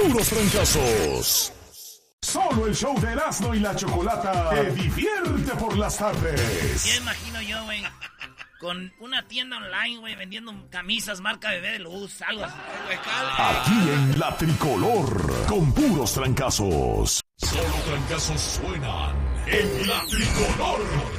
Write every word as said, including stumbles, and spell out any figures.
puros trancazos. Solo el show de Erasmo y la Chocolata te divierte por las tardes. Ya imagino yo, güey, con una tienda online, güey, vendiendo camisas marca Bebé de Luz, algo así. Aquí en La Tricolor, con puros trancazos. Solo trancazos suenan en La Tricolor.